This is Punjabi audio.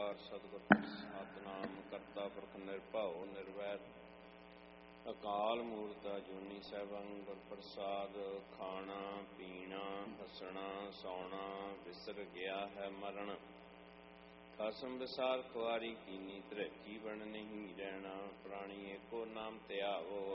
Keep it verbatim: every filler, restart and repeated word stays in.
ਓੰਕਾਰ ਸਤਿਗੁਰ ਸਤਿਨਾਮ ਕਰਤਾ ਪੁਰਖ ਨਿਰਭਉ ਨਿਰਵੈਰ ਅਕਾਲ ਮੂਰਤ ਅਜੂਨੀ ਸੈਭੰ ਗੁਰ ਪ੍ਰਸਾਦ। ਖਾਣਾ ਪੀਣਾ ਹੱਸਣਾ ਸੌਣਾ ਵਿਸਰ ਗਿਆ ਹੈ ਮਰਨ, ਖਸਮ ਵਿਸਾਰ ਖੁਆਰੀ ਕੀਨੀ ਧਰਤੀ ਬਣ ਨਹੀਂ ਰਹਿਣਾ। ਪ੍ਰਾਣੀ ਏਕੋ ਨਾਮ ਧਿਆਵੋ